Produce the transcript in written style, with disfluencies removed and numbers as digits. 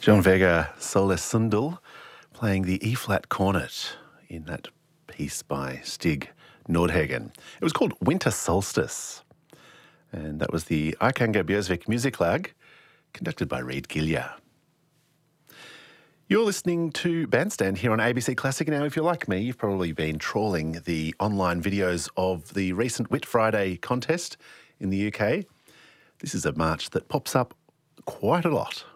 John Vega Soles Sundal playing the E-flat cornet in that piece by Stig Nordhagen. It was called Winter Solstice, and that was the Arkanger Bjørsvik Musiklag, conducted by Reid Gilja. You're listening to Bandstand here on ABC Classic. Now, if you're like me, you've probably been trawling the online videos of the recent Whit Friday contest in the UK. This is a march that pops up quite a lot